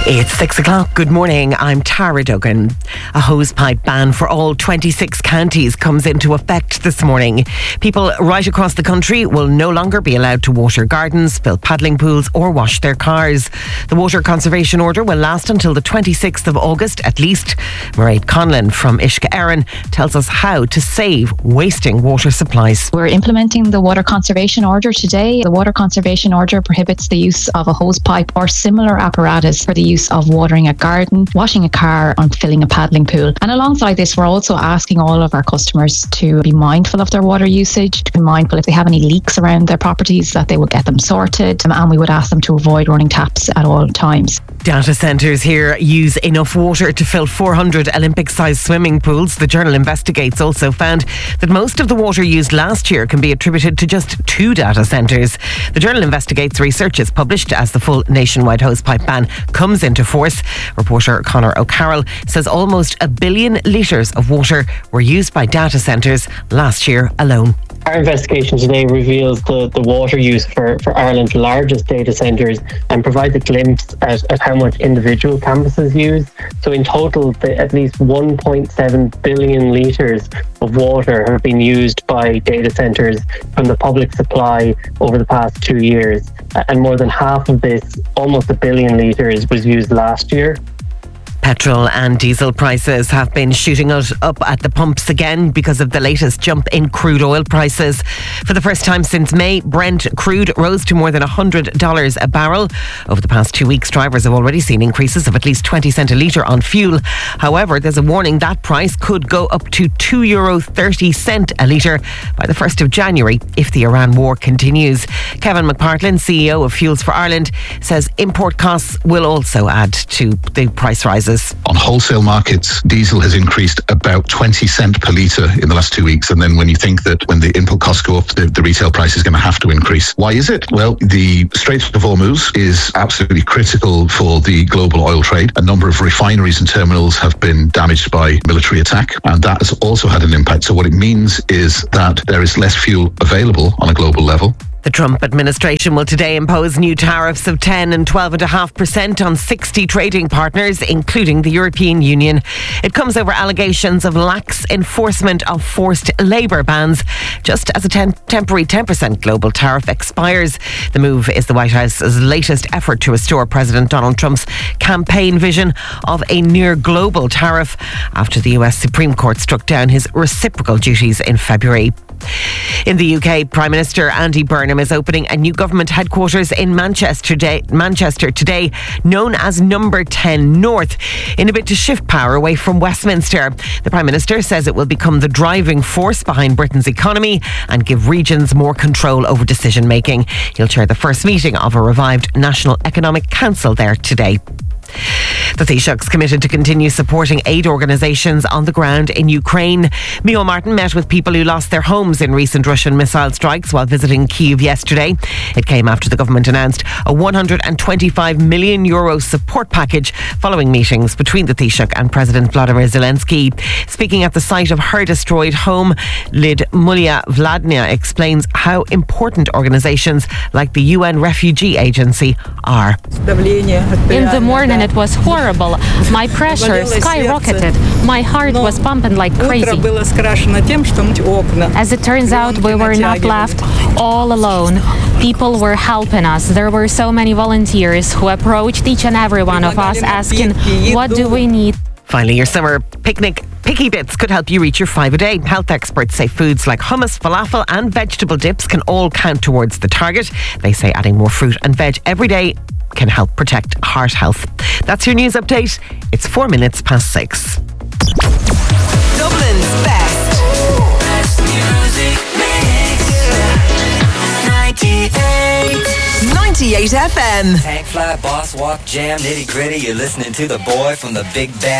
It's 6 o'clock. Good morning. I'm Tara Duggan. A hosepipe ban for all 26 counties comes into effect this morning. People right across the country will no longer be allowed to water gardens, fill paddling pools or wash their cars. The water conservation order will last until the 26th of August at least. Mairead Conlon from Uisce Éireann tells us how to save wasting water supplies. We're implementing the water conservation order today. The water conservation order prohibits the use of a hosepipe or similar apparatus for the use of watering a garden, washing a car and filling a paddling pool. And alongside this, we're also asking all of our customers to be mindful of their water usage, to be mindful if they have any leaks around their properties that they will get them sorted, and we would ask them to avoid running taps at all times. Data centres here use enough water to fill 400 Olympic-sized swimming pools. The Journal Investigates also found that most of the water used last year can be attributed to just 2 data centres. The Journal Investigates research is published as the full nationwide hosepipe ban comes into force. Reporter Conor O'Carroll says almost 1 billion litres of water were used by data centres last year alone. Our investigation today reveals the water use for Ireland's largest data centres and provides a glimpse at how much individual campuses use. So in total, at least 1.7 billion litres of water have been used by data centres from the public supply over the past 2 years. And more than half of this, almost 1 billion litres, was used last year. Petrol and diesel prices have been shooting up at the pumps again because of the latest jump in crude oil prices. For the first time since May, Brent crude rose to more than $100 a barrel. Over the past 2 weeks, drivers have already seen increases of at least 20 cents a litre on fuel. However, there's a warning that price could go up to €2.30 a litre by the 1st of January if the Iran war continues. Kevin McPartlin, CEO of Fuels for Ireland, says import costs will also add to the price rises. On wholesale markets, diesel has increased about 20 cents per litre in the last 2 weeks. And then when you think that when the input costs go up, the retail price is going to have to increase. Why is it? Well, the Strait of Hormuz is absolutely critical for the global oil trade. A number of refineries and terminals have been damaged by military attack, and that has also had an impact. So what it means is that there is less fuel available on a global level. The Trump administration will today impose new tariffs of 10 and 12.5% on 60 trading partners, including the European Union. It comes over allegations of lax enforcement of forced labour bans, just as a temporary 10% global tariff expires. The move is the White House's latest effort to restore President Donald Trump's campaign vision of a near global tariff after the US Supreme Court struck down his reciprocal duties in February. In the UK, Prime Minister Andy Burnham is opening a new government headquarters in Manchester today, known as Number 10 North, in a bid to shift power away from Westminster. The Prime Minister says it will become the driving force behind Britain's economy and give regions more control over decision making. He'll chair the first meeting of a revived National Economic Council there today. The Taoiseach's committed to continue supporting aid organisations on the ground in Ukraine. Micheál Martin met with people who lost their homes in recent Russian missile strikes while visiting Kyiv yesterday. It came after the government announced a €125 million support package following meetings between the Taoiseach and President Vladimir Zelensky. Speaking at the site of her destroyed home, Lidmila Vladnia explains how important organisations like the UN Refugee Agency are. In the morning it was horrible. My pressure skyrocketed. My heart was pumping like crazy. As it turns out, we were not left all alone. People were helping us. There were so many volunteers who approached each and every one of us asking, what do we need? Finally, your summer picnic Picky Bits could help you reach your 5 a day. Health experts say foods like hummus, falafel and vegetable dips can all count towards the target. They say adding more fruit and veg every day can help protect heart health. That's your news update. It's 4 minutes past 6. Dublin's best music mix. 98 FM. Tank fly, boss walk, jam, nitty gritty. You're listening to the boy from the big bad